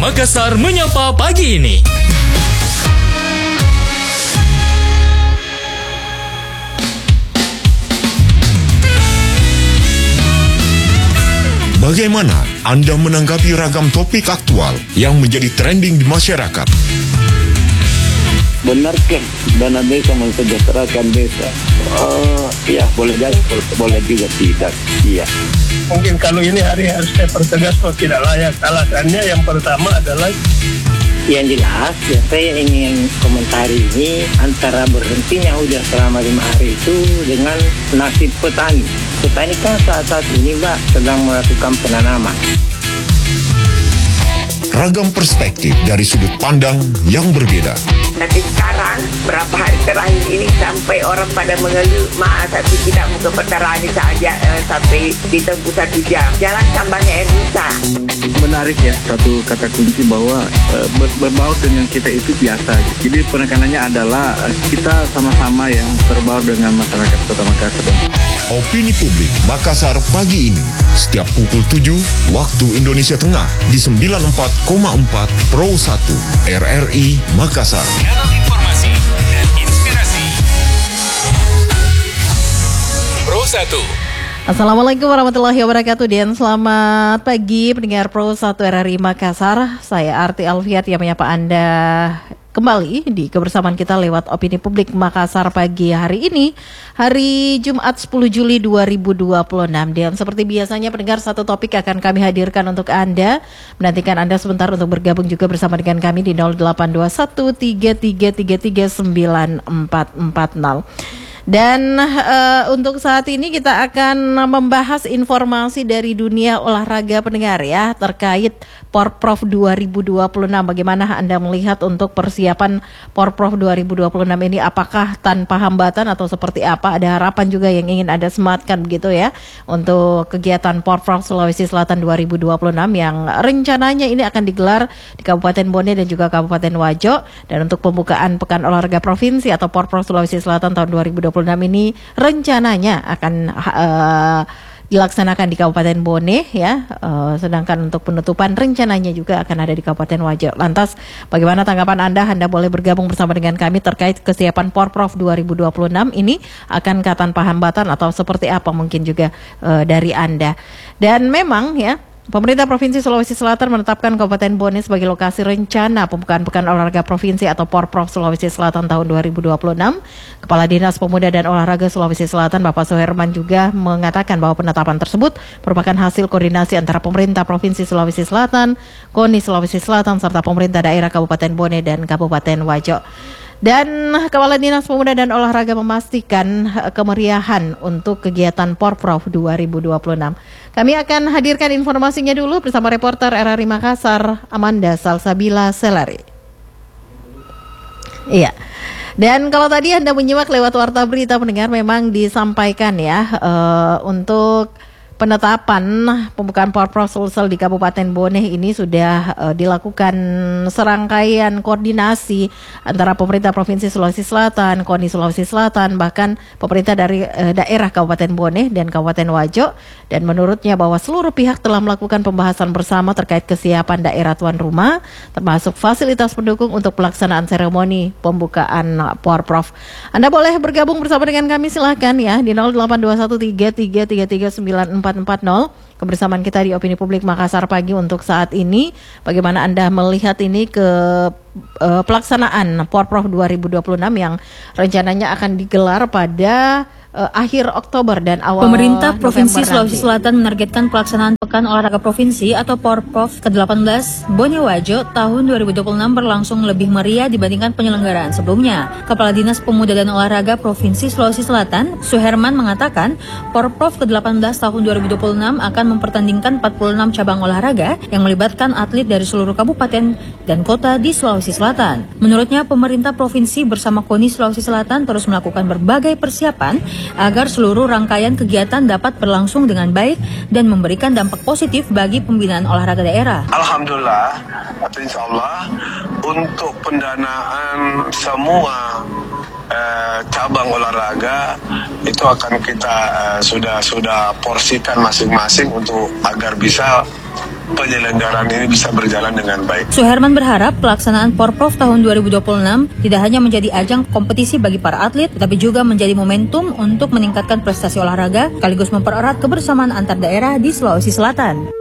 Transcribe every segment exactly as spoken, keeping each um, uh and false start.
Makassar menyapa pagi ini. Bagaimana Anda menanggapi ragam topik aktual yang menjadi trending di masyarakat? Benarkah dana desa mensejahterakan desa? Uh, ya, boleh jadi, boleh juga tidak. Iya. Mungkin kalau ini hari harus saya pertegas kalau tidak layak. Alasannya yang pertama adalah yang jelas, ya, saya ingin komentari ini antara berhentinya hujan selama lima hari itu dengan nasib petani. Petani kan saat saat ini, Mbak, sedang melakukan penanaman. Ragam perspektif dari sudut pandang yang berbeda. Tapi sekarang, berapa hari terakhir ini sampai orang pada mengeluh, maaf tapi tidak mau ke petani saja eh, sampai ditempuh satu jam. Jalan tambahnya air rusak. Menarik ya, satu kata kunci bahwa uh, ber berbaur dengan kita itu biasa. Jadi penekanannya adalah uh, kita sama-sama yang berbaur dengan masyarakat Kota Makassar. Opini Publik Makassar pagi ini, setiap pukul tujuh waktu Indonesia Tengah di sembilan puluh empat koma empat Pro satu R R I Makassar. Kanal informasi dan inspirasi. Pro satu. Assalamualaikum warahmatullahi wabarakatuh dan selamat pagi pendengar Pro satu R R I Makassar. Saya Arti Alfiat yang menyapa Anda kembali di kebersamaan kita lewat Opini Publik Makassar pagi hari ini, hari Jumat sepuluh Juli dua ribu dua puluh enam. Dan seperti biasanya pendengar, satu topik akan kami hadirkan untuk Anda. Menantikan Anda sebentar untuk bergabung juga bersama dengan kami di nol delapan dua satu tiga tiga tiga tiga sembilan empat empat nol. Dan uh, untuk saat ini kita akan membahas informasi dari dunia olahraga pendengar ya, terkait Porprov dua ribu dua puluh enam. Bagaimana Anda melihat untuk persiapan Porprov dua ribu dua puluh enam ini? Apakah tanpa hambatan atau seperti apa? Ada harapan juga yang ingin Anda sematkan begitu ya untuk kegiatan Porprov Sulawesi Selatan dua ribu dua puluh enam yang rencananya ini akan digelar di Kabupaten Bone dan juga Kabupaten Wajo. Dan untuk pembukaan Pekan Olahraga Provinsi atau Porprov Sulawesi Selatan tahun dua ribu dua puluh enam ini rencananya akan uh, dilaksanakan di Kabupaten Bone ya, uh, sedangkan untuk penutupan rencananya juga akan ada di Kabupaten Wajo. Lantas bagaimana tanggapan Anda? Anda boleh bergabung bersama dengan kami terkait kesiapan Porprov dua ribu dua puluh enam ini, akankah tanpa hambatan atau seperti apa mungkin juga uh, dari Anda. Dan memang ya, pemerintah Provinsi Sulawesi Selatan menetapkan Kabupaten Bone sebagai lokasi rencana pembukaan Pekan Olahraga Provinsi atau Porprov Sulawesi Selatan tahun dua ribu dua puluh enam. Kepala Dinas Pemuda dan Olahraga Sulawesi Selatan Bapak Suherman juga mengatakan bahwa penetapan tersebut merupakan hasil koordinasi antara pemerintah Provinsi Sulawesi Selatan, KONI Sulawesi Selatan, serta pemerintah daerah Kabupaten Bone dan Kabupaten Wajo. Dan Kepala Dinas Pemuda dan Olahraga memastikan kemeriahan untuk kegiatan Porprov dua ribu dua puluh enam. Kami akan hadirkan informasinya dulu bersama reporter R R I Makassar, Amanda Salsabila Selari. Iya. Dan kalau tadi Anda menyimak lewat warta berita pendengar, memang disampaikan ya uh, untuk penetapan pembukaan Porprov Sulsel di Kabupaten Bone ini sudah uh, dilakukan serangkaian koordinasi antara pemerintah Provinsi Sulawesi Selatan, KONI Sulawesi Selatan, bahkan pemerintah dari uh, daerah Kabupaten Bone dan Kabupaten Wajo. Dan menurutnya bahwa seluruh pihak telah melakukan pembahasan bersama terkait kesiapan daerah tuan rumah, termasuk fasilitas pendukung untuk pelaksanaan seremoni pembukaan Porprov. Anda boleh bergabung bersama dengan kami, silahkan ya, di nol delapan dua satu tiga tiga tiga tiga sembilan empat empat nol. Kebersamaan kita di Opini Publik Makassar pagi untuk saat ini. Bagaimana Anda melihat ini ke uh, pelaksanaan Porprov dua ribu dua puluh enam yang rencananya akan digelar pada uh, akhir Oktober dan awal Pemerintah Provinsi November Sulawesi nanti. Selatan menargetkan pelaksanaan Pekan Olahraga Provinsi atau Porprov ke delapan belas Bone Wajo tahun dua ribu dua puluh enam berlangsung lebih meriah dibandingkan penyelenggaraan sebelumnya. Kepala Dinas Pemuda dan Olahraga Provinsi Sulawesi Selatan, Suherman, mengatakan Porprov ke delapan belas tahun dua ribu dua puluh enam akan mempertandingkan empat puluh enam cabang olahraga yang melibatkan atlet dari seluruh kabupaten dan kota di Sulawesi Selatan. Menurutnya, pemerintah provinsi bersama KONI Sulawesi Selatan terus melakukan berbagai persiapan agar seluruh rangkaian kegiatan dapat berlangsung dengan baik dan memberikan dampak positif bagi pembinaan olahraga daerah. Alhamdulillah, atau insya Allah, untuk pendanaan semua eh, cabang olahraga itu akan kita eh, sudah sudah porsikan masing-masing untuk agar bisa penyelenggaraan ini bisa berjalan dengan baik. Suherman berharap pelaksanaan Porprov tahun dua ribu dua puluh enam tidak hanya menjadi ajang kompetisi bagi para atlet, tetapi juga menjadi momentum untuk meningkatkan prestasi olahraga, sekaligus mempererat kebersamaan antar daerah di Sulawesi Selatan.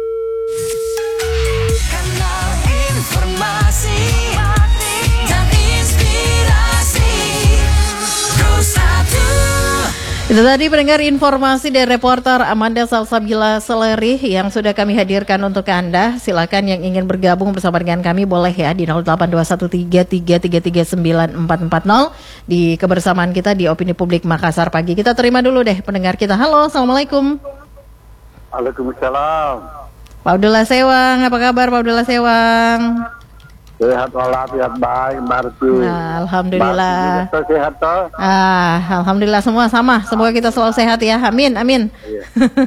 Itu tadi pendengar informasi dari reporter Amanda Salsabila Seleri yang sudah kami hadirkan untuk Anda. Silakan yang ingin bergabung bersama dengan kami boleh ya di nol delapan dua satu tiga tiga tiga tiga sembilan empat empat nol di kebersamaan kita di Opini Publik Makassar Pagi. Kita terima dulu deh pendengar kita. Halo, Assalamualaikum. Waalaikumsalam. Pak Abdullah Sewang, apa kabar Pak Abdullah Sewang? Sehat walafiat baik, Mbak Arti. Nah, alhamdulillah. Mbak sehat toh? Ah, alhamdulillah semua sama. Semoga kita selalu sehat ya. Amin, amin. Iya,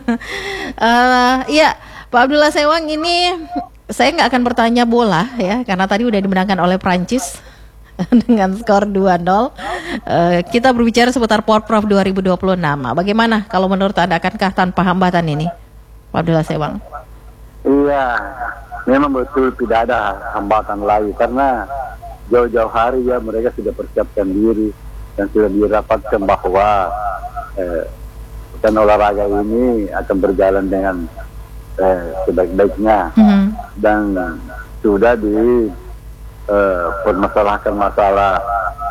uh, iya, Pak Abdullah Sewang, ini saya nggak akan bertanya bola ya, karena tadi udah dimenangkan oleh Prancis dengan skor dua nol. Uh, kita berbicara seputar Porprov dua ribu dua puluh enam. Bagaimana kalau menurut Anda, akankah tanpa hambatan ini, Pak Abdullah Sewang? Iya. Memang betul tidak ada hambatan lagi karena jauh-jauh hari ya mereka sudah persiapkan diri dan sudah dirapatkan bahwa eh, pekan olahraga ini akan berjalan dengan eh, sebaik-baiknya mm-hmm. dan sudah di eh, permasalahkan masalah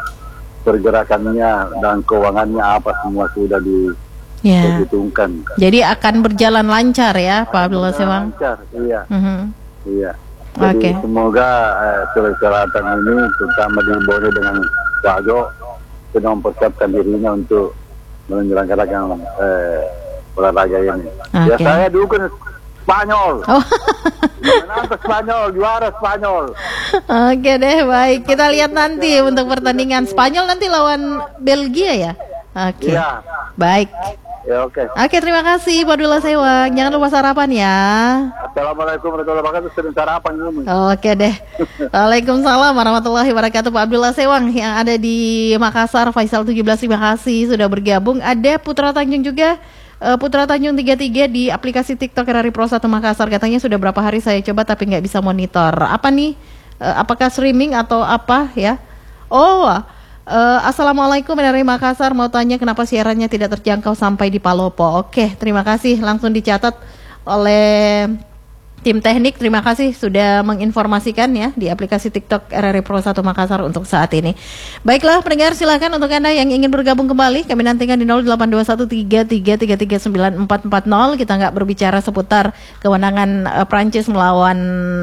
pergerakannya dan keuangannya apa semua sudah diperhitungkan. Yeah. Jadi akan berjalan lancar ya Pak Abdullah Sewang? Lancar, iya. Mm-hmm. Iya, jadi okay. semoga eh, selatan ini terutama di Bone dengan Wajo sudah mempersiapkan dirinya untuk menyelenggarakan eh, olahraga ini. Okay. Ya saya dukung Spanyol. Oh. Menang Spanyol, juara Spanyol. Oke deh, baik. Kita lihat nanti untuk pertandingan Spanyol nanti lawan Belgia ya. Oke. Okay. Ya. Baik. Ya, oke. Okay. Oke, terima kasih Pak Abdullah Sewang. Jangan lupa sarapan ya. Assalamualaikum warahmatullahi wabarakatuh. Sering sarapan dulu. Oke deh. Waalaikumsalam warahmatullahi wabarakatuh. Pak Abdullah Sewang yang ada di Makassar. Faisal tujuh belas, terima kasih sudah bergabung. Ada Putra Tanjung juga. Putra Tanjung tiga puluh tiga di aplikasi TikTok R R I Pro satu Makassar. Katanya sudah berapa hari saya coba tapi nggak bisa monitor. Apa nih? Apakah streaming atau apa ya? Oh, Uh, Assalamualaikum dari Makassar, mau tanya kenapa siarannya tidak terjangkau sampai di Palopo. Oke, terima kasih, langsung dicatat oleh tim teknik. Terima kasih sudah menginformasikan ya di aplikasi TikTok R R I Pro satu Makassar untuk saat ini. Baiklah pendengar, silakan untuk Anda yang ingin bergabung kembali, kami nantikan di nol delapan dua satu tiga tiga tiga tiga sembilan empat empat nol. Kita nggak berbicara seputar kemenangan uh, Prancis melawan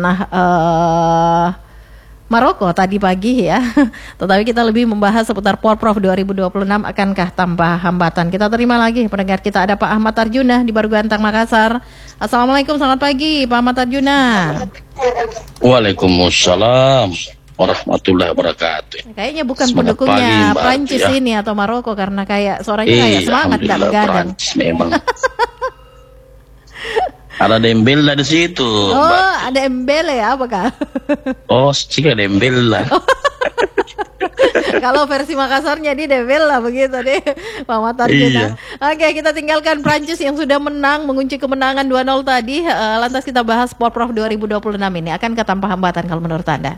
uh, Maroko tadi pagi ya. Tetapi kita lebih membahas seputar Porprov dua ribu dua puluh enam, akankah tambah hambatan. Kita terima lagi pendengar kita, ada Pak Ahmad Arjuna di Barugantang Makassar. Assalamualaikum, selamat pagi Pak Ahmad Arjuna. Waalaikumsalam warahmatullahi wabarakatuh. Kayaknya bukan semangat pendukungnya pagi, Prancis ya. Ini atau Maroko, karena kayak suaranya eh, kayak semangat tidak begadang. Memang. Ada Dembele di situ. Oh, Mbak. Ada Dembele ya, apakah? Oh, sih ada Dembele. Kalau versi Makassarnya di Dembele lah begitu deh, Pak Matar kita. Iya. Oke, kita tinggalkan Prancis yang sudah menang, mengunci kemenangan dua nol tadi. Uh, lantas kita bahas Porprov dua ribu dua puluh enam ini. Akankah tanpa hambatan kalau menurut Anda?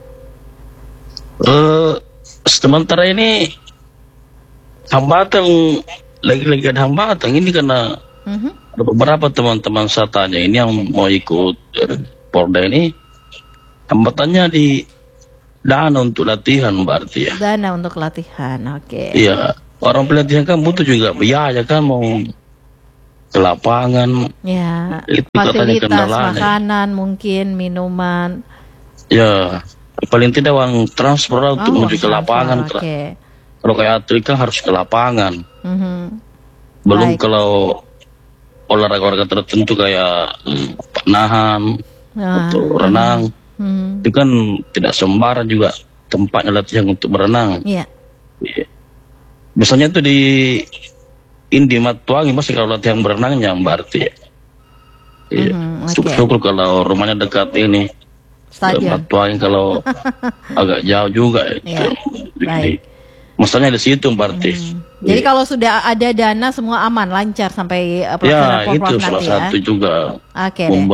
Uh, sementara ini hambatan, lagi-lagi ada hambatan ini karena uh-huh. ada beberapa teman-teman saya tanya ini yang mau ikut uh, Porda ini, hambatannya di dana untuk latihan berarti ya. Dana untuk latihan, oke. Okay. Iya, orang pelatihan kan butuh juga biaya kan, mau ke lapangan. Ya, itu fasilitas makanan, mungkin minuman. Ya, paling tidak uang transfer oh, untuk menuju ke lapangan. Okay. Kalau kayak atlet kan harus ke lapangan. Mm-hmm. Belum Baik. Kalau olahraga-olahraga tertentu kayak hmm, panahan ah, atau renang, hmm. itu kan tidak sembarang juga tempatnya latihan untuk berenang. Yeah. Yeah. Biasanya itu di Indi Matuangi masih kalau latihan berenangnya berarti ya. Yeah. Mm-hmm, okay. Syukur kalau rumahnya dekat ini Matuangi, kalau agak jauh juga yeah. itu. Baik. Masalahnya di situ berarti. Hmm. Jadi kalau sudah ada dana semua aman, lancar sampai pelaksanaan ya, itu salah nanti, satu ya? juga okay, membuat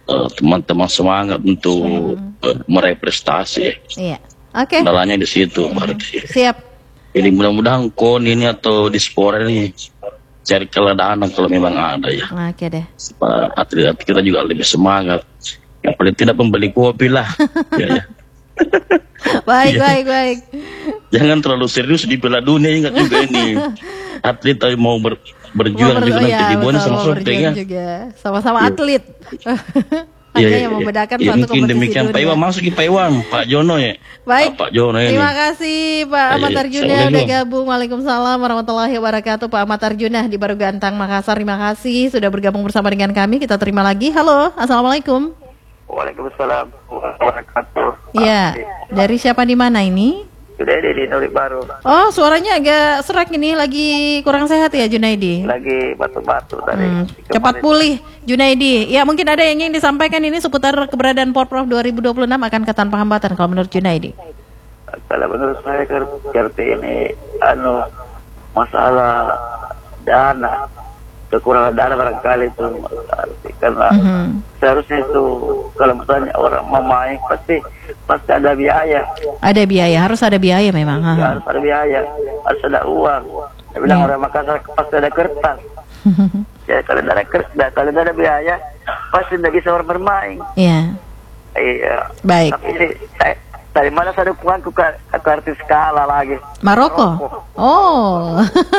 uh, teman-teman semangat untuk hmm. uh, meraih prestasi. Iya. Oke. Okay. Kendalanya di situ berarti. Siap. Jadi mudah-mudahan KON ini atau Dispora ini cari keledaan kalau memang ada ya. Oke deh. Supaya atlet kita juga lebih semangat. Yang paling tidak membeli kopi lah. ya, ya. Baik, baik, baik. Jangan terlalu serius di Piala Dunia, ingat juga ini. Atlet mau ber, berjuang ber, juga oh, nanti ya, di bonus sama berjuang ya. juga. Sama-sama ya. Atlet. Hanya ya, yang membedakan ya, satu mungkin kompetisi demikian dunia. Pak Iwan masuk Pak Iwan, Pak Jono ya. Baik. Pak Jono ini. Terima kasih Pak ya, Ahmad ya, Arjuna udah gabung. Waalaikumsalam warahmatullahi wabarakatuh. Pak Ahmad Arjuna di Baru Gantang, Makassar. Terima kasih sudah bergabung bersama dengan kami. Kita terima lagi. Halo, assalamualaikum. Waalaikumsalam wabarakatuh. Iya, dari siapa di mana ini? Junaidi di Nuri Baru. Oh, suaranya agak serak ini, lagi kurang sehat ya Junaidi? Lagi batuk-batuk tadi. Hmm, cepat pulih Junaidi. Ya, mungkin ada yang ingin disampaikan ini seputar keberadaan Porprov dua ribu dua puluh enam akan ke tanpa hambatan kalau menurut Junaidi. Kalau menurut saya seperti ini anu masalah dana, kekurangan dana barangkali itu karena mm-hmm. seharusnya itu kalau misalnya orang mau main pasti pasti ada biaya. Ada biaya, harus ada biaya memang. Ya, harus ada biaya, harus ada uang. Saya bilang yeah. orang Makassar pasti ada kertas. Ya kalau ada kertas, kalau ada biaya pasti tidak bisa orang bermain. Iya. Yeah. Iya. Baik. Tapi ini, saya, dari mana saya dukunganku ke, ke artis skala lagi? Maroko. Maroko. Oh.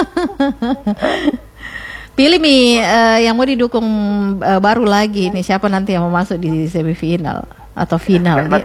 Pilih Mi uh, yang mau didukung uh, baru lagi nih, siapa nanti yang mau masuk di semifinal atau final ya?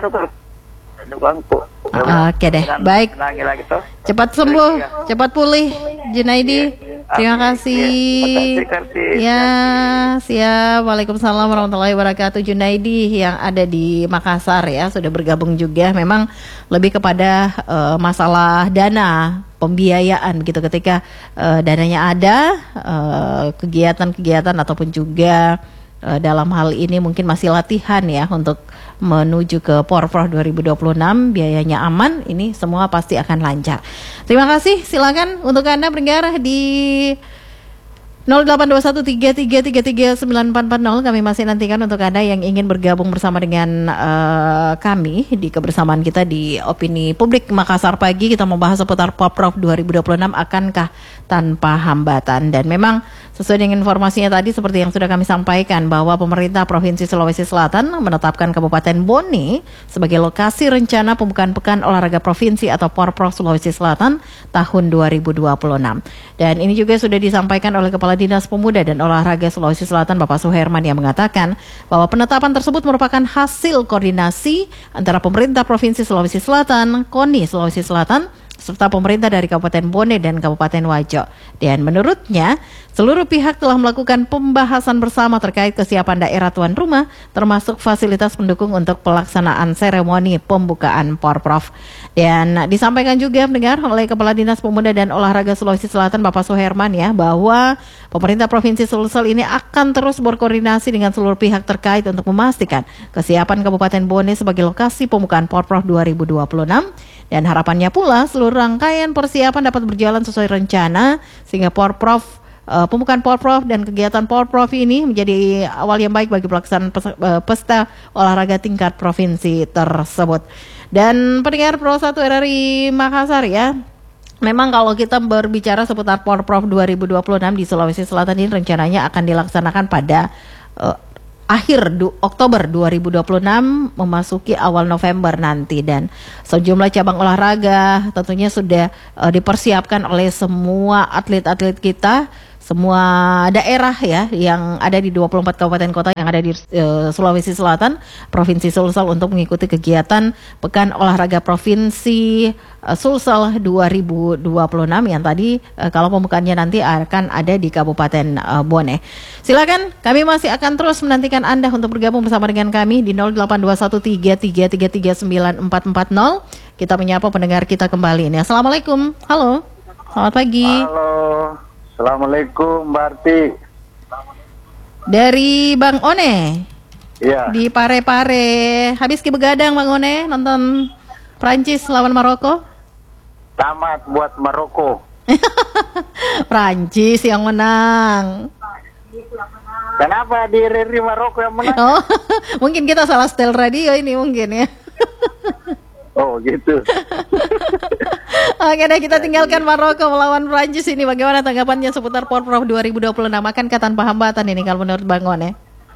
Uh, Oke okay deh, baik. Cepat sembuh, cepat pulih, Junaidi. Terima kasih. Ya, siap. Waalaikumsalam warahmatullahi wabarakatuh. Junaidi yang ada di Makassar ya, sudah bergabung juga. Memang lebih kepada uh, masalah dana, pembiayaan begitu, ketika uh, dananya ada, uh, kegiatan-kegiatan ataupun juga uh, dalam hal ini mungkin masih latihan ya untuk menuju ke Porprov dua ribu dua puluh enam, biayanya aman, ini semua pasti akan lancar. Terima kasih, silakan untuk Anda pendengar di nol delapan dua satu tiga tiga tiga tiga sembilan empat empat nol. Kami masih nantikan untuk Anda yang ingin bergabung bersama dengan uh, kami di kebersamaan kita di Opini Publik Makassar Pagi. Kita membahas seputar Porprov dua ribu dua puluh enam akankah tanpa hambatan. Dan memang sesuai dengan informasinya tadi seperti yang sudah kami sampaikan bahwa pemerintah Provinsi Sulawesi Selatan menetapkan Kabupaten Bone sebagai lokasi rencana pembukaan Pekan Olahraga Provinsi atau Porprov Sulawesi Selatan tahun dua ribu dua puluh enam. Dan ini juga sudah disampaikan oleh Kepala Dinas Pemuda dan Olahraga Sulawesi Selatan Bapak Suherman yang mengatakan bahwa penetapan tersebut merupakan hasil koordinasi antara pemerintah Provinsi Sulawesi Selatan, KONI Sulawesi Selatan, serta pemerintah dari Kabupaten Bone dan Kabupaten Wajo. Dan menurutnya, seluruh pihak telah melakukan pembahasan bersama terkait kesiapan daerah tuan rumah, termasuk fasilitas pendukung untuk pelaksanaan seremoni pembukaan Porprov. Dan disampaikan juga mendengar oleh Kepala Dinas Pemuda dan Olahraga Sulawesi Selatan Bapak Suherman ya, bahwa pemerintah Provinsi Sulsel ini akan terus berkoordinasi dengan seluruh pihak terkait untuk memastikan kesiapan Kabupaten Bone sebagai lokasi pembukaan Porprov dua ribu dua puluh enam. Dan harapannya pula seluruh rangkaian persiapan dapat berjalan sesuai rencana sehingga Porprov, uh, pembukaan Porprov dan kegiatan Porprov ini menjadi awal yang baik bagi pelaksanaan pes- uh, pesta olahraga tingkat provinsi tersebut. Dan pendengar Pro satu R R I Makassar ya, memang kalau kita berbicara seputar Porprov dua ribu dua puluh enam di Sulawesi Selatan ini rencananya akan dilaksanakan pada uh, akhir du- Oktober dua ribu dua puluh enam memasuki awal November nanti. Dan sejumlah cabang olahraga tentunya sudah uh, dipersiapkan oleh semua atlet-atlet kita, semua daerah ya yang ada di dua puluh empat kabupaten kota yang ada di uh, Sulawesi Selatan, Provinsi Sulsel untuk mengikuti kegiatan Pekan Olahraga Provinsi uh, Sulsel dua ribu dua puluh enam yang tadi uh, kalau pembukaannya nanti akan ada di Kabupaten uh, Bone. Silakan, kami masih akan terus menantikan Anda untuk bergabung bersama dengan kami di nol delapan dua satu tiga tiga tiga tiga sembilan empat empat nol. Kita menyapa pendengar kita kembali ini. Assalamualaikum. Halo. Selamat pagi. Halo. Assalamualaikum Mbak Arti. Dari Bang One. Iya. Di Pare-Pare. Habis ke begadang Bang One nonton Prancis lawan Maroko? Tamat buat Maroko. Prancis yang menang. Kenapa di R R I Maroko yang menang? Oh, mungkin kita salah setel radio ini mungkin ya. Oh gitu. Oke deh, kita tinggalkan Maroko melawan Prancis ini. Bagaimana tanggapannya seputar Porprov dua ribu dua puluh enam? Akankah tanpa hambatan ini kalau menurut Bang On ya?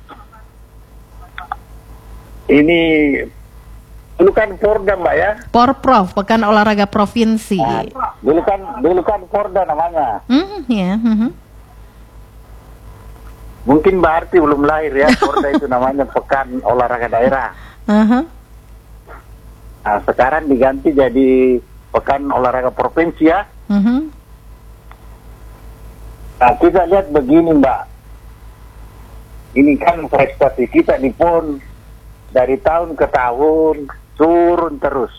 Ini dulu kan Porda Mbak ya? Porprov, Pekan Olahraga Provinsi. Nah, dulu kan dulu kan Porda namanya. Hmm, ya. Hmm. Mungkin Mbak Arti belum lahir ya. Porda itu namanya Pekan Olahraga Daerah. Uh-huh. Nah, sekarang diganti jadi Pekan Olahraga Provinsi ya. Uh-huh. Nah, kita lihat begini Mbak. Ini kan prestasi kita di P O N dari tahun ke tahun turun terus.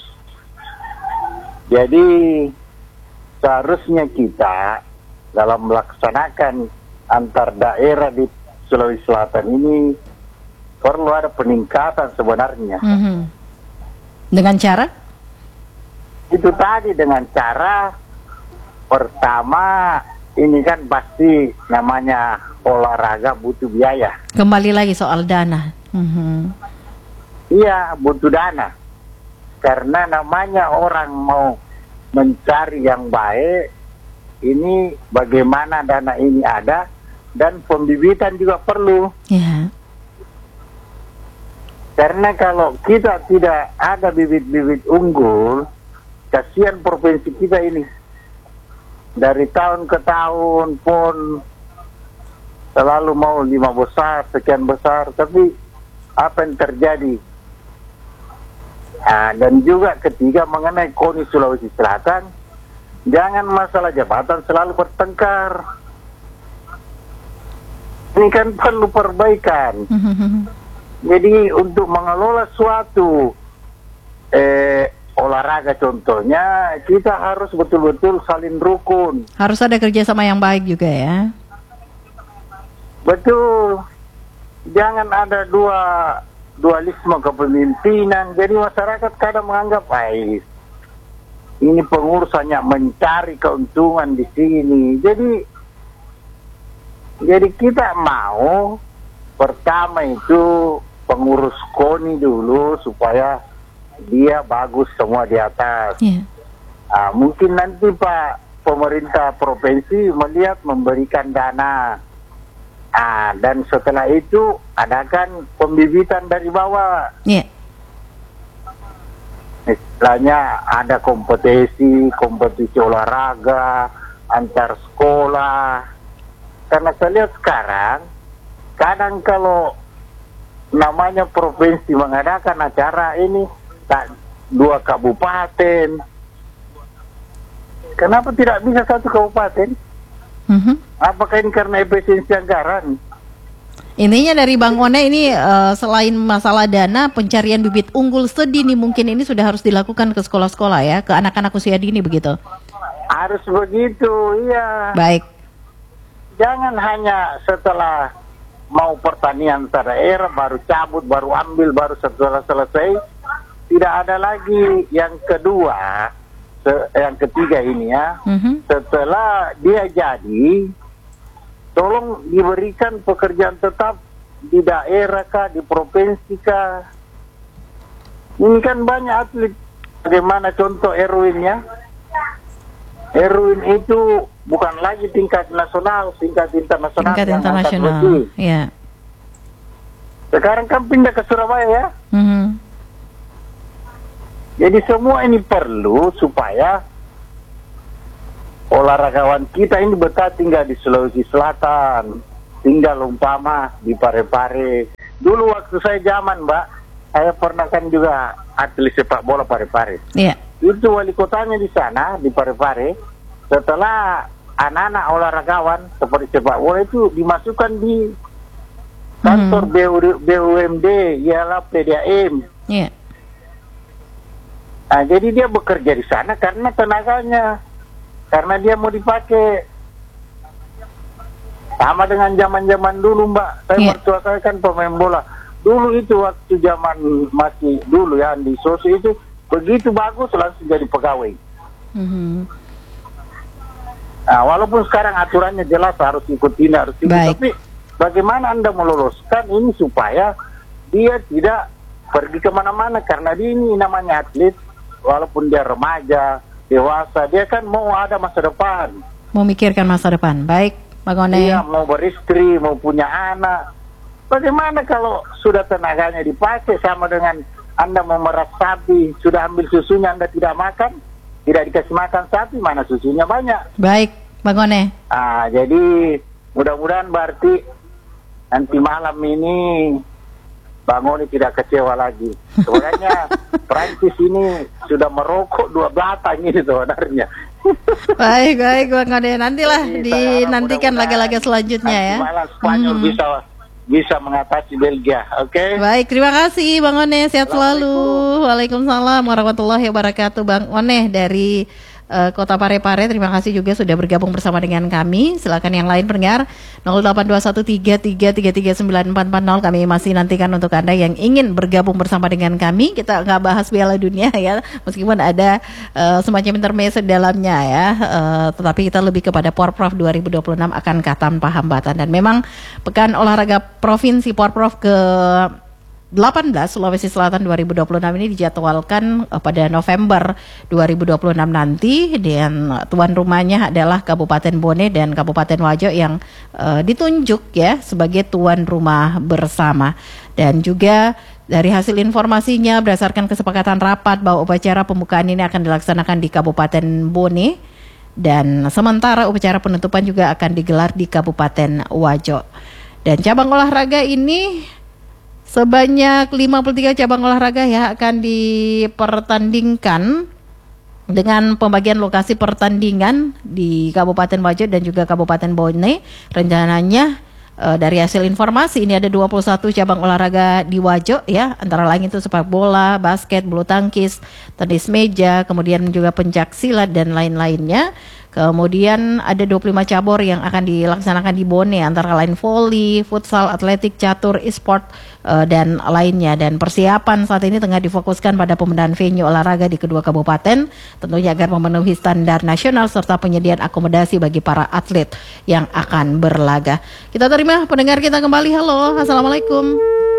Jadi seharusnya kita dalam melaksanakan antar daerah di Sulawesi Selatan ini perlu ada peningkatan sebenarnya. Mm-hmm. Dengan cara? Itu tadi dengan cara pertama ini kan pasti namanya olahraga butuh biaya. Kembali lagi soal dana. Mm-hmm. Iya butuh dana. Karena namanya orang mau mencari yang baik, ini bagaimana dana ini ada dan pembibitan juga perlu. Yeah. Karena kalau kita tidak ada bibit-bibit unggul, kasihan provinsi kita ini. Dari tahun ke tahun pun selalu mau lima besar, sekian besar, tapi apa yang terjadi? Nah, dan juga ketiga mengenai KONI Sulawesi Selatan, jangan masalah jabatan selalu bertengkar. Ini kan perlu perbaikan. Jadi untuk mengelola suatu eh, olahraga contohnya, kita harus betul-betul saling rukun. Harus ada kerjasama yang baik juga ya. Betul. Jangan ada dua dualisme kepemimpinan. Jadi masyarakat kadang menganggap, ay, ini pengurus hanya mencari keuntungan di sini. Jadi Jadi kita mau pertama itu pengurus KONI dulu supaya dia bagus semua di atas. Yeah. Nah, mungkin nanti Pak pemerintah provinsi melihat memberikan dana. Nah, dan setelah itu adakan pembibitan dari bawah. Yeah. Istilahnya ada kompetisi, kompetisi olahraga antar sekolah. Karena saya lihat sekarang, kadang kalau namanya provinsi mengadakan acara ini, tak dua kabupaten. Kenapa tidak bisa satu kabupaten? Mm-hmm. Apakah ini karena efisiensi anggaran? Intinya dari Bang One ini uh, selain masalah dana, pencarian bibit unggul sedini mungkin ini sudah harus dilakukan ke sekolah-sekolah ya, ke anak-anak usia dini begitu? Harus begitu, iya. Baik. Jangan hanya setelah mau pertanian daerah baru cabut, baru ambil, baru setelah selesai. Tidak ada lagi yang kedua, se- yang ketiga ini ya. Mm-hmm. Setelah dia jadi, tolong diberikan pekerjaan tetap di daerah kah, di provinsi kah. Ini kan banyak atlet. Bagaimana contoh Erwin ya? Erwin itu bukan lagi tingkat nasional, tingkat internasional. Tingkat internasional, ya. Sekarang kan pindah ke Surabaya ya. Mm-hmm. Jadi semua ini perlu supaya olahragawan kita ini betah tinggal di Sulawesi Selatan, tinggal umpama di Parepare. Dulu waktu saya zaman Mbak, saya pernah kan juga atlet sepak bola Parepare. Iya. Itu wali kotanya di sana, di Parepare. Setelah anak-anak olahragawan seperti sepak bola itu dimasukkan di kantor hmm. B U M D, ialah P D A M. Iya. Nah, jadi dia bekerja di sana karena tenaganya, karena dia mau dipakai. Sama dengan zaman-zaman dulu Mbak, saya yeah. mertua saya kan pemain bola. Dulu itu waktu zaman masih dulu ya di Sosi itu begitu bagus langsung jadi pegawai. Mm-hmm. Nah, walaupun sekarang aturannya jelas harus ikut ini harus ikut, tapi bagaimana Anda meloloskan ini supaya dia tidak pergi kemana-mana, karena dia ini namanya atlet, walaupun dia remaja, dewasa, dia kan mau ada masa depan. Memikirkan masa depan. Baik, Bang One. Iya, mau beristri, mau punya anak. Bagaimana kalau sudah tenaganya dipakai sama dengan Anda memeras sapi, sudah ambil susunya Anda tidak makan, tidak dikasih makan sapi, mana susunya banyak. Baik, Bang One. Ah, jadi mudah-mudahan berarti nanti malam ini Bang Oni tidak kecewa lagi. Sebenarnya Prancis ini sudah merokok dua batang ini sebenarnya. Baik, baik Bang One. Nantilah dinantikan laga-laga selanjutnya ya. Malam Spanyol hmm. bisa bisa mengatasi Belgia, oke? Okay? Baik, terima kasih Bang One. Sehat selalu. Waalaikumsalam warahmatullahi wabarakatuh. Bang One dari Uh, Kota Parepare, terima kasih juga sudah bergabung bersama dengan kami. Silakan yang lain pendengar nol delapan dua satu tiga tiga tiga tiga sembilan empat empat nol. Kami masih nantikan untuk Anda yang ingin bergabung bersama dengan kami. Kita nggak bahas Piala Dunia ya, meskipun ada uh, semacam intermezzo di dalamnya ya, uh, tetapi kita lebih kepada Porprov dua ribu dua puluh enam akankah tanpa hambatan. Dan memang Pekan Olahraga Provinsi Porprov ke delapan belas Sulawesi Selatan dua ribu dua puluh enam ini dijadwalkan uh, pada November dua ribu dua puluh enam nanti, dan uh, tuan rumahnya adalah Kabupaten Bone dan Kabupaten Wajo yang uh, ditunjuk ya sebagai tuan rumah bersama. Dan juga dari hasil informasinya berdasarkan kesepakatan rapat bahwa upacara pembukaan ini akan dilaksanakan di Kabupaten Bone, dan sementara upacara penutupan juga akan digelar di Kabupaten Wajo. Dan cabang olahraga ini sebanyak lima puluh tiga cabang olahraga ya akan dipertandingkan dengan pembagian lokasi pertandingan di Kabupaten Wajo dan juga Kabupaten Bone. Rencananya e, dari hasil informasi ini ada dua puluh satu cabang olahraga di Wajo ya, antara lain itu sepak bola, basket, bulu tangkis, tenis meja, kemudian juga pencak silat dan lain-lainnya. Kemudian ada dua puluh lima cabur yang akan dilaksanakan di Bone, antara lain voli, futsal, atletik, catur, e-sport, uh, dan lainnya. Dan persiapan saat ini tengah difokuskan pada pembenahan venue olahraga di kedua kabupaten, tentunya agar memenuhi standar nasional serta penyediaan akomodasi bagi para atlet yang akan berlaga. Kita terima pendengar kita kembali. Halo, Assalamualaikum.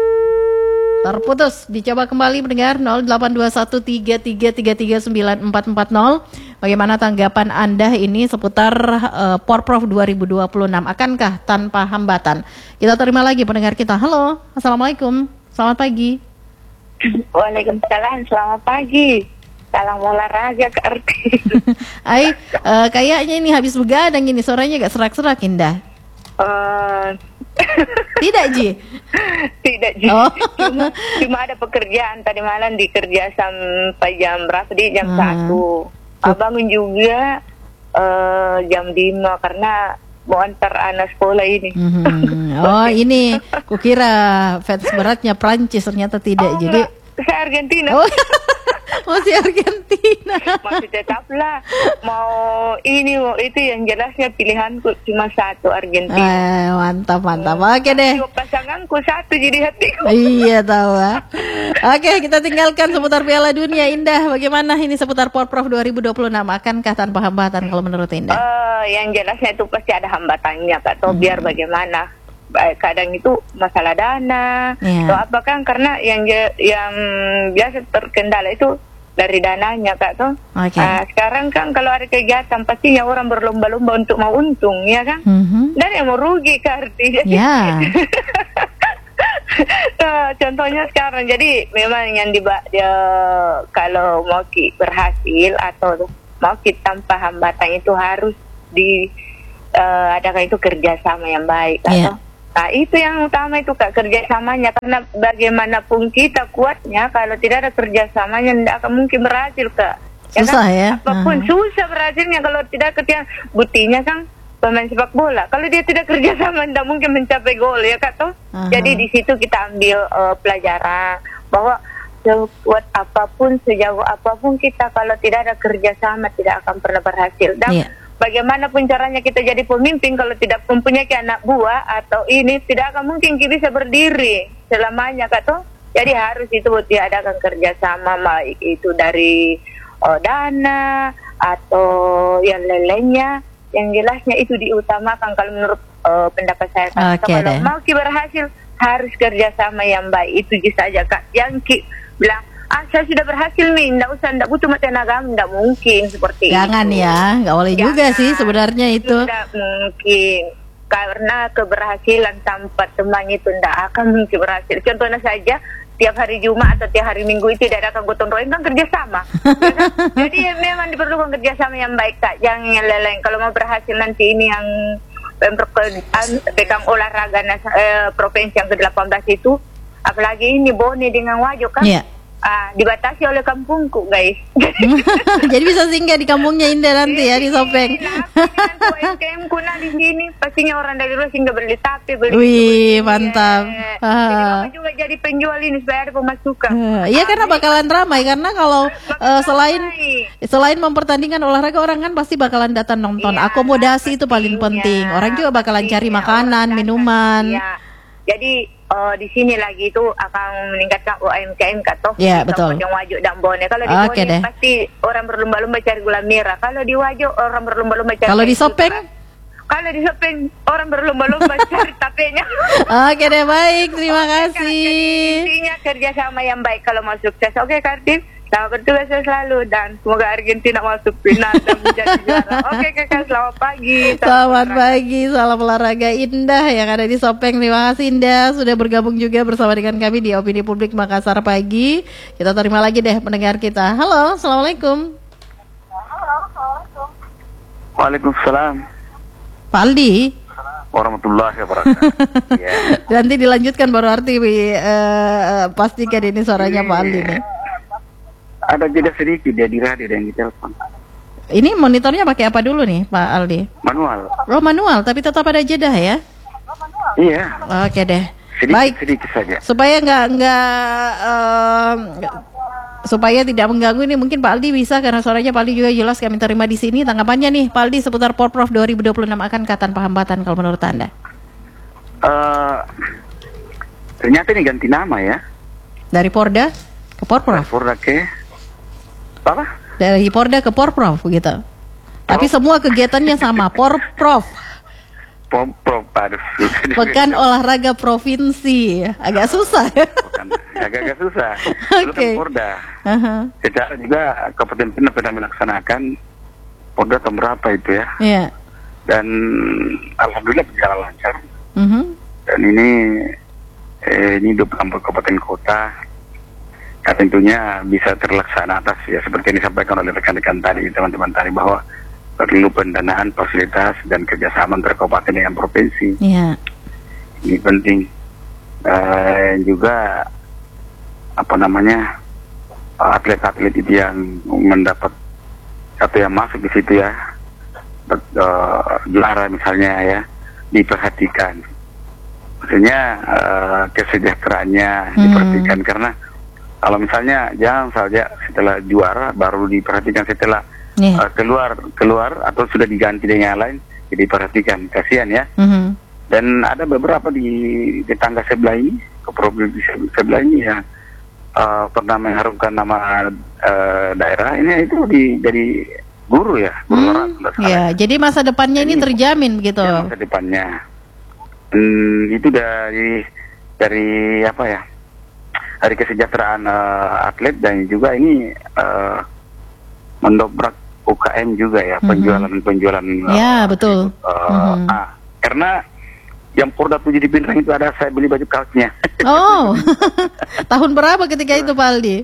Terputus, dicoba kembali pendengar nol delapan dua satu tiga tiga tiga tiga sembilan empat empat nol. Bagaimana tanggapan Anda ini seputar uh, Porprov dua ribu dua puluh enam? Akankah tanpa hambatan? Kita terima lagi pendengar kita. Halo, Assalamualaikum. Selamat pagi. Waalaikumsalam, selamat pagi. Salam olahraga Kak Arti. Ay, uh, kayaknya ini habis begadang ini, suaranya agak serak-serak Indah. Uh, Tidak Ji? Tidak Ji. Oh. Cuma, cuma ada pekerjaan tadi malam dikerja sampai jam berapa di jam hmm. satu. Bangun juga uh, jam lima karena mau antar anak sekolah ini. Hmm. Oh ini, kukira fans beratnya Prancis, ternyata tidak. Oh, jadi saya Argentina. Oh. Masih Argentina. Masih tetaplah mau ini mau itu, yang jelasnya pilihanku cuma satu, Argentina. Eh, mantap mantap. Oke deh. Pasanganku satu jadi hatiku. Iya tahu. Oke, kita tinggalkan seputar Piala Dunia. Indah, bagaimana ini seputar Porprov dua ribu dua puluh enam? Akankah tanpa hambatan kalau menurut Indah? Uh, yang jelasnya itu pasti ada hambatannya Kak. Atau hmm. biar bagaimana? Kadang itu masalah dana, yeah. atau apa kan, karena yang yang biasa terkendala itu dari dananya Kak tuh. Okay. Nah, sekarang kan kalau ada kegiatan pastinya orang berlomba-lomba untuk mau untung ya kan, mm-hmm. dan yang mau rugi Kak artinya. Yeah. Nah, contohnya sekarang jadi memang yang di dia, kalau mau ki berhasil atau mau ki tanpa hambatan itu harus di uh, adakan itu kerjasama yang baik Kak. Yeah. Nah itu yang utama itu Kak, kerjasamanya, karena bagaimanapun kita kuatnya kalau tidak ada kerjasamanya tidak akan mungkin berhasil Kak. Susah ya, ya? Apapun uh-huh. susah berhasilnya kalau tidak kerja. Buktinya kan pemain sepak bola, kalau dia tidak kerjasama tidak mungkin mencapai gol ya Kak toh. Uh-huh. Jadi di situ kita ambil uh, pelajaran bahwa sekuat apapun, sejauh apapun kita, kalau tidak ada kerjasama tidak akan pernah berhasil. Dan yeah. bagaimanapun caranya kita jadi pemimpin, kalau tidak mempunyai anak buah atau ini, tidak akan mungkin kita bisa berdiri selamanya Kak toh. Jadi harus itu buat diadakan kerjasama, baik itu dari oh, dana atau yang lainnya. Yang jelasnya itu diutamakan kalau menurut uh, pendapat saya. Kak. Okay, kalau deh. mau Ki berhasil harus kerjasama yang baik, itu saja Kak. Yang Ki bilang, ah saya sudah berhasil nih, nggak usah, nggak butuh tenaga, nggak mungkin seperti Jangan itu. ya, nggak boleh Jangan. juga sih sebenarnya itu. Tidak mungkin, karena keberhasilan tanpa teman itu tidak akan mungkin berhasil. Contohnya saja, tiap hari Jumat atau tiap hari Minggu itu tidak ada gotong royong, kan kerjasama. Ya kan? Jadi ya, memang diperlukan kerjasama yang baik Kak, jangan yang lain. Kalau mau berhasil nanti ini yang Pemprov pegang olahraga eh, provinsi yang ke delapan belas itu, apalagi ini Bone dengan Wajo kan, yeah. ah, dibatasi oleh kampungku guys. Jadi bisa singgah di kampungnya Indah nanti ya di Sopeng. U M K M kuna di sini pastinya orang dari luar singgah beli tape, beli. Wih, mantap. Ya. Ah. Jadi mama juga jadi penjual ini supaya ada pemasukan. Iya uh, karena bakalan ramai, karena kalau uh, selain ramai. selain mempertandingkan olahraga, orang kan pasti bakalan datang nonton. Ya, akomodasi itu paling penting. Orang juga bakalan cari makanan, minuman. Ya. Jadi uh, di sini lagi itu akan meningkatkan U M K M katoh. Ya, betul. Yang Wajo dan Bone. Kalau di okay, Bone deh. pasti orang berlomba-lomba cari gula merah. Kalau di Wajo orang berlomba-lomba cari. Kalau di Sopeng? Kalau di Sopeng orang berlomba-lomba cari tapenya. Oke deh, baik, terima kasih. Jadi intinya kerjasama yang baik kalau mau sukses. Oke Kartip, selamat bertugas selalu dan semoga Argentina masuk final dan menjadi juara. Oke Kakak, selamat pagi. Selamat pagi, salam olahraga Indah yang ada di Sopeng. Terima kasih Indah sudah bergabung juga bersama dengan kami di Opini Publik Makassar pagi. Kita terima lagi deh pendengar kita. Halo, assalamualaikum. Waalaikumsalam. Pak Aldi. Warahmatullahi wabarakatuh. Yeah. Nanti dilanjutkan baru arti uh, pastikan ini suaranya Pak Aldi nih. Ada jeda sedikit dia di radio yang ditelepon. Ini monitornya pakai apa dulu nih Pak Aldi? Manual. Oh manual, tapi tetap ada jeda ya? Iya. Oke deh. Sedikit, baik. Sedikit saja. Supaya nggak nggak uh, supaya tidak mengganggu ini, mungkin Pak Aldi bisa, karena suaranya Pak Aldi juga jelas kami terima di sini. Tanggapannya nih Pak Aldi seputar Porprov dua ribu dua puluh enam akan kata tanpa hambatan kalau menurut Anda? Uh, ternyata ini ganti nama ya. Dari Porda ke Porprov. Porda ke apa? Dari Porda ke Porprov begitu. Tapi semua kegiatannya sama, Porprov. Porprov, aduh. Pekan Olahraga Provinsi. Agak susah ya. Agak-agak susah. Oke. Okay. Porda. Uh-huh. Secara juga Kabupaten Pina pernah melaksanakan Porda tahun berapa itu ya? Iya. Yeah. Dan alhamdulillah berjalan lancar. Uh-huh. Dan ini eh, ini dua puluh empat kabupaten kota. Ya, tentunya bisa terlaksana atas ya seperti yang disampaikan oleh rekan-rekan tadi, teman-teman tadi, bahwa perlu pendanaan, fasilitas dan kerjasama antara kabupaten dengan provinsi. Iya. Ini penting. Uh, juga apa namanya atlet-atlet itu yang mendapat atau yang masuk di situ ya, uh, juara misalnya ya, diperhatikan. Maksudnya uh, kesejahteraannya hmm. diperhatikan, karena kalau misalnya jangan saja setelah juara baru diperhatikan, setelah yeah. uh, keluar keluar atau sudah diganti dengan yang lain, jadi diperhatikan, kasihan ya. Mm-hmm. Dan ada beberapa di tetangga sebelah ini, ke provinsi sebelah ini yang uh, pernah mengharumkan nama uh, daerah ini, itu di jadi guru ya, guru hmm. orang. Ya, jadi masa depannya ini, ini terjamin begitu. Ya, masa depannya. Hmm, itu dari dari apa ya? Dari kesejahteraan uh, atlet, dan juga ini uh, mendobrak U K M juga ya, mm-hmm. penjualan-penjualan. Ya, uh, betul. Uh, mm-hmm. ah, karena yang Porda tujuh di Pinrang itu ada saya beli baju kaosnya. Oh, tahun berapa ketika itu Pak Aldi?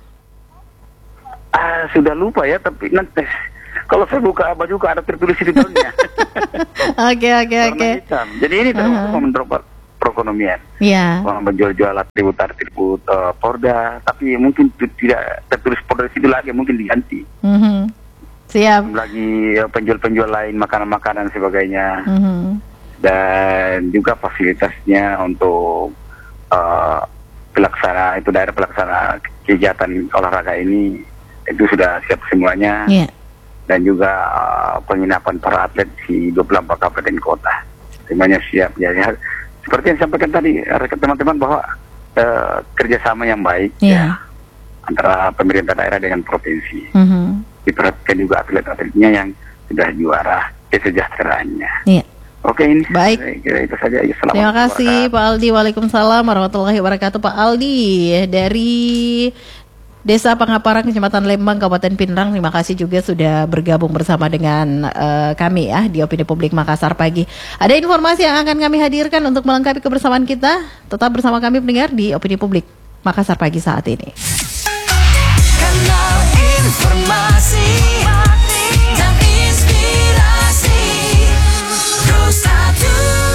Ah, sudah lupa ya, tapi nanti kalau saya buka baju ada tertulis di tahunnya. Oke, oke, oke. Jadi ini termasuk uh-huh. mendobrak perekonomian. Iya. Yeah. Menjual-jual atribut-atribut uh, Porda, tapi mungkin t- tidak tertulis Porda di situ lagi, mungkin diganti. Mm-hmm. Siap. Lagi uh, penjual-penjual lain, makanan-makanan sebagainya. Mm-hmm. Dan juga fasilitasnya untuk uh, pelaksana, itu daerah pelaksana kegiatan olahraga ini itu sudah siap semuanya. Iya. Yeah. Dan juga uh, penginapan para atlet di dua puluh empat kabupaten kota semuanya siap. Jadi seperti yang disampaikan tadi teman-teman, bahwa uh, kerjasama yang baik yeah. ya antara pemerintah daerah dengan provinsi. Mm-hmm. Diperhatikan juga atlet-atletnya yang sudah juara, kesejahteraannya. Yeah. Oke, ini. Baik. Kira itu saja. Ya, terima kasih Pak Aldi. Waalaikumsalam warahmatullahi wabarakatuh. Pak Aldi dari Desa Pangaparang, Kecamatan Lembang, Kabupaten Pinrang. Terima kasih juga sudah bergabung bersama dengan uh, kami ya di Opini Publik Makassar pagi. Ada informasi yang akan kami hadirkan untuk melengkapi kebersamaan kita. Tetap bersama kami pendengar di Opini Publik Makassar pagi saat ini. Kanal informasi dan inspirasi Pro satu.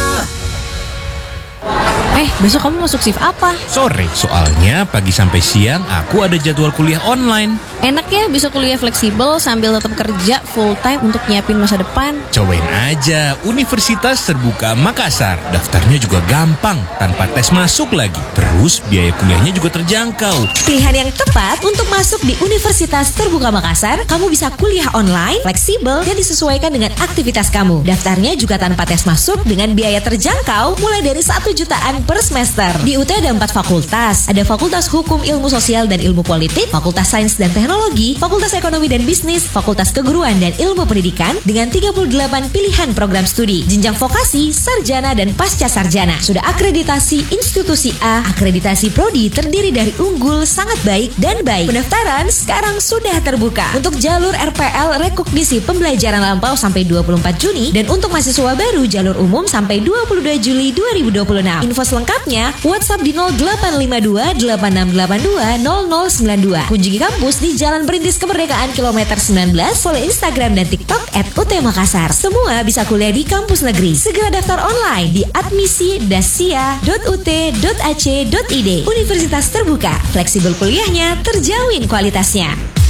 Eh, besok kamu masuk shift apa? Sore, soalnya pagi sampai siang aku ada jadwal kuliah online. Enak ya bisa kuliah fleksibel sambil tetap kerja full time untuk nyiapin masa depan. Cobain aja Universitas Terbuka Makassar. Daftarnya juga gampang, tanpa tes masuk lagi. Terus biaya kuliahnya juga terjangkau. Pilihan yang tepat untuk masuk di Universitas Terbuka Makassar. Kamu bisa kuliah online, fleksibel, dan disesuaikan dengan aktivitas kamu. Daftarnya juga tanpa tes masuk dengan biaya terjangkau mulai dari satu jutaan per semester. Di U T ada empat fakultas. Ada Fakultas Hukum, Ilmu Sosial, dan Ilmu Politik, Fakultas Sains dan Teknologi, Fakultas Ekonomi dan Bisnis, Fakultas Keguruan dan Ilmu Pendidikan dengan tiga puluh delapan pilihan program studi. Jenjang vokasi, sarjana, dan pasca sarjana. Sudah akreditasi institusi A, akreditasi prodi terdiri dari unggul, sangat baik, dan baik. Pendaftaran sekarang sudah terbuka. Untuk jalur R P L rekognisi pembelajaran lampau sampai dua puluh empat Juni dan untuk mahasiswa baru jalur umum sampai dua puluh dua Juli dua ribu dua puluh enam. Info selengkapnya WhatsApp di nol delapan lima dua delapan enam delapan dua nol nol sembilan dua. Kunjungi kampus di Jalan Perintis Kemerdekaan kilometer sembilan belas. Follow Instagram dan TikTok at U T Makassar. Semua bisa kuliah di kampus negeri. Segera daftar online di admisi dasia dot u t dot a c dot i d. Universitas Terbuka, fleksibel kuliahnya, terjamin kualitasnya.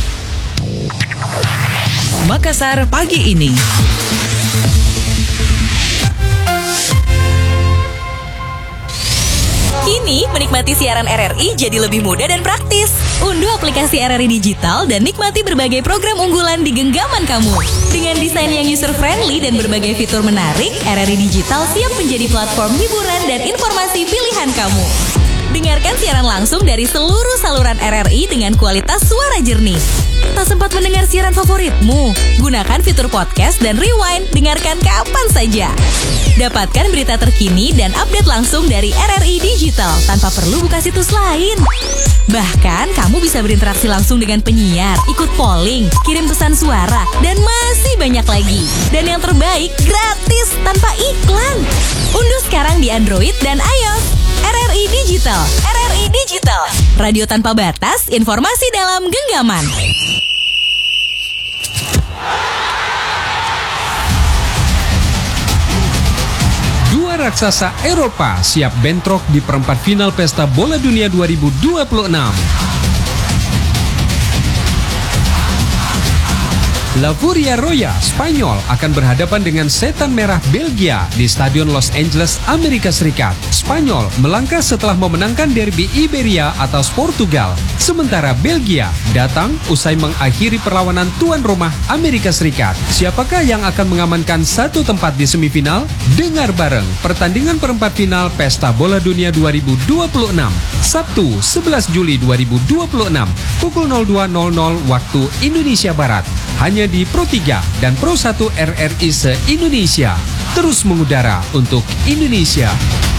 Makassar pagi ini. Kini, menikmati siaran R R I jadi lebih mudah dan praktis. Unduh aplikasi R R I Digital dan nikmati berbagai program unggulan di genggaman kamu. Dengan desain yang user-friendly dan berbagai fitur menarik, R R I Digital siap menjadi platform hiburan dan informasi pilihan kamu. Dengarkan siaran langsung dari seluruh saluran R R I dengan kualitas suara jernih. Tak sempat mendengar siaran favoritmu? Gunakan fitur podcast dan rewind, dengarkan kapan saja. Dapatkan berita terkini dan update langsung dari R R I Digital tanpa perlu buka situs lain. Bahkan, kamu bisa berinteraksi langsung dengan penyiar, ikut polling, kirim pesan suara, dan masih banyak lagi. Dan yang terbaik, gratis tanpa iklan. Unduh sekarang di Android dan iOS. R R I Digital, R R I Digital, radio tanpa batas, informasi dalam genggaman. Dua raksasa Eropa siap bentrok di perempat final Pesta Bola Dunia dua ribu dua puluh enam. La Furia Roja, Spanyol akan berhadapan dengan Setan Merah Belgia di Stadion Los Angeles, Amerika Serikat. Spanyol melangkah setelah memenangkan derby Iberia atas Portugal. Sementara Belgia datang usai mengakhiri perlawanan tuan rumah Amerika Serikat. Siapakah yang akan mengamankan satu tempat di semifinal? Dengar bareng pertandingan perempat final Pesta Bola Dunia dua ribu dua puluh enam. Sabtu sebelas Juli dua ribu dua puluh enam pukul nol dua nol nol waktu Indonesia Barat. Hanya di Pro tiga dan Pro satu R R I se-Indonesia. Terus mengudara untuk Indonesia.